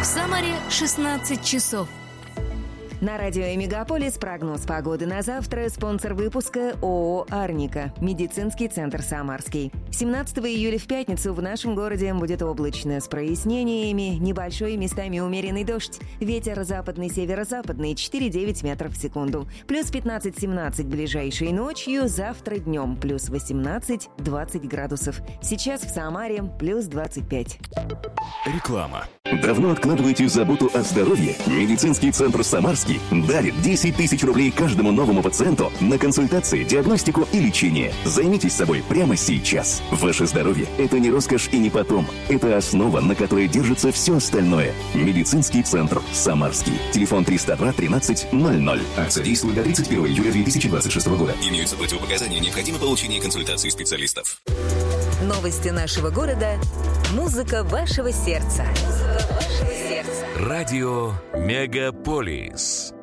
Самаре 16 часов. На радио «Мегаполис» прогноз погоды на завтра. Спонсор выпуска ООО «Арника». Медицинский центр «Самарский». 17 июля в пятницу в нашем городе будет облачно с прояснениями. Небольшой, местами умеренный дождь. Ветер западный, северо-западный 4,9 метров в секунду. Плюс 15-17 ближайшей ночью. Завтра днем плюс 18-20 градусов. Сейчас в Самаре плюс 25. Реклама. Давно откладываете заботу о здоровье? Медицинский центр «Самарский» дарит 10 тысяч рублей каждому новому пациенту на консультации, диагностику и лечение. Займитесь собой прямо сейчас. Ваше здоровье – это не роскошь и не потом. Это основа, на которой держится все остальное. Медицинский центр «Самарский». Телефон 302 13 00. Акция действует до 31 июля 2026 года. Имеются противопоказания, необходимо получение консультации специалистов. Новости нашего города. Музыка вашего сердца. Радио «Мегаполис».